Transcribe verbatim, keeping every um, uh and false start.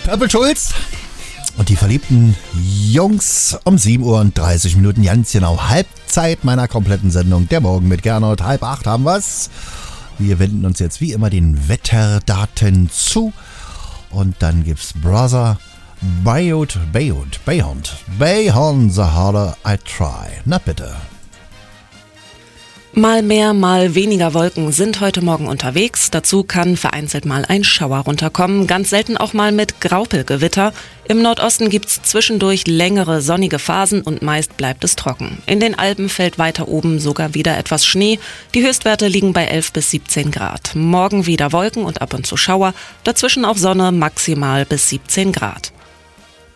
Purple Schulz und die verliebten Jungs um sieben Uhr und dreißig Minuten, ganz genau Halbzeit meiner kompletten Sendung. Der Morgen mit Gernot, halb acht haben wir's. Wir wenden uns jetzt wie immer den Wetterdaten zu und dann gibt's Brother Beyond, Beyond, Beyond, Beyond the harder I try. Na bitte. Mal mehr, mal weniger Wolken sind heute Morgen unterwegs. Dazu kann vereinzelt mal ein Schauer runterkommen, ganz selten auch mal mit Graupelgewitter. Im Nordosten gibt's zwischendurch längere sonnige Phasen und meist bleibt es trocken. In den Alpen fällt weiter oben sogar wieder etwas Schnee. Die Höchstwerte liegen bei elf bis siebzehn Grad. Morgen wieder Wolken und ab und zu Schauer, dazwischen auch Sonne, maximal bis siebzehn Grad.